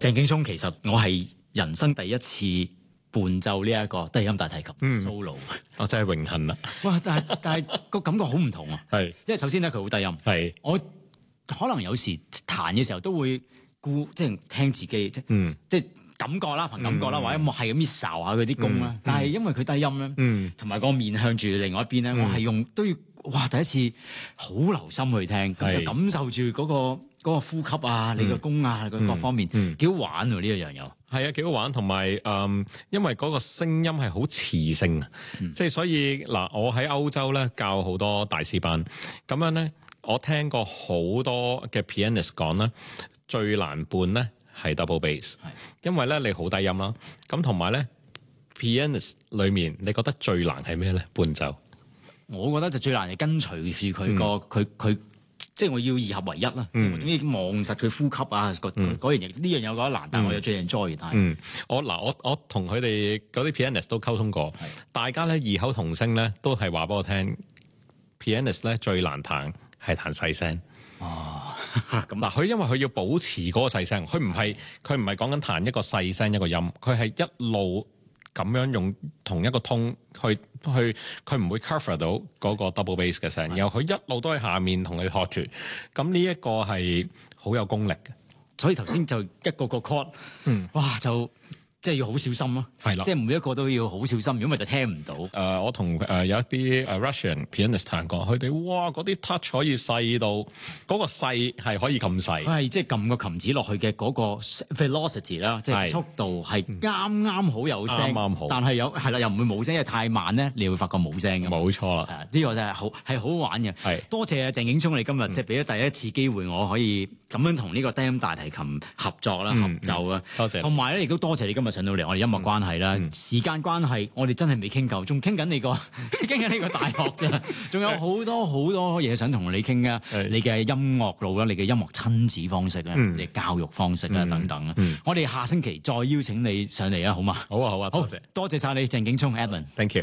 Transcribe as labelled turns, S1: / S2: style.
S1: 鄭景聰其實我係人生第一次伴奏呢一個低音大提琴 solo，
S2: 我真係榮幸啦。
S1: 哇！但係個感覺好唔同啊，
S2: 係
S1: 因為首先咧佢好低音，
S2: 係
S1: 我可能有時彈嘅時候都會即係聽自己即係感覺啦，憑感覺啦，或者係咁搣睄下佢啲弓啦。但係因為佢低音咧，同埋個面向住另外一邊咧，我係用都要第一次好留心去聽，咁就感受住嗰個呼吸啊，你個弓啊，各方面幾好玩喎呢一樣嘢。
S2: 係啊，幾好玩，同埋因為嗰個聲音係好磁性啊，即係所以嗱，我喺歐洲咧教好多大師班，咁樣咧，我聽過好多嘅 pianist 講咧，最難伴咧係 double bass，因為咧你好低音啦，咁同埋咧 pianist 裏面你覺得最難係咩咧？伴奏，
S1: 我覺得就最難係跟隨住佢個佢。即係我要二合為一啦，即係我總之望實佢呼吸啊，嗰樣嘢呢樣嘢我覺得難，但係我又最 enjoy。
S2: 我同佢哋嗰啲 pianist 都溝通過，大家咧異口同聲咧都係話俾我聽 ，pianist 咧最難彈係彈細聲。咁嗱，佢因為佢要保持嗰個細聲，佢唔係講緊彈一個細聲一個音，佢係一路咁樣用同一個 tone去佢唔會 cover 到嗰個 double bass 嘅聲，然後佢一路都喺下面同你托住，咁呢一個係好有功力嘅。所以頭先就一個 chord，哇就即係要好小心咯，係啦，即係每一個都要好小心，如果唔係就聽唔到。我同有一啲Russian pianist 彈過，佢哋哇嗰啲 touch 可以細到嗰個細係可以咁細，佢係即係撳個琴指落去嘅嗰個 velocity 啦，即係速度係啱啱好有聲，啱好，但係係啦又唔會冇聲，因為太慢咧，你會發覺冇聲嘅。冇錯啦，呢個真係好玩嘅。係多謝鄭景聰，你今日即係俾咗第一次機會，我可以咁樣同呢個低音大提琴合作啦、合奏啊。多謝，同埋咧亦都多謝你今日上到嚟，我哋音樂關係啦，時間關係，我哋真係未傾夠，仲傾緊你傾緊呢個大學啫，仲有好多嘢想同你傾啊！你嘅音樂路啦，你嘅音樂親子方式啦，你嘅教育方式啦等等啊！我哋下星期再邀請你上嚟啊，好嘛？好啊，多謝晒你，鄭景聰 Edwin，Thank you。